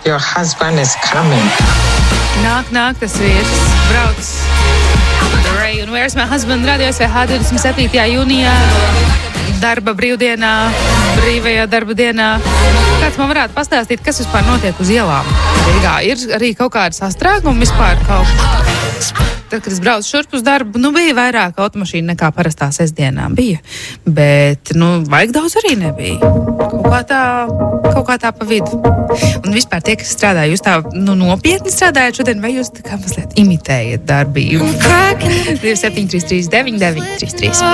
Your husband is coming. Nāk tas vīrs, brauc. Ray un Where's My Husband radio SVH 27. jūnijā, darba brīvdienā, brīvajā darba dienā. Kāds man varētu pastāstīt, kas vispār notiek uz ielām Rīgā? Ir arī kaut kāda sastrēguma vispār kaut kā? Tad, kad es braucu šurp uz darbu, bija vairāk automašīnu nekā parastā sestdienā bija. Bet, vajag daudz arī nebija. Kaut kā tā pa vidu. Un vispār tie, kas strādā, jūs tā nopietni strādājat šodien, vai jūs tā kā mazliet imitējat darbību? 2733 9933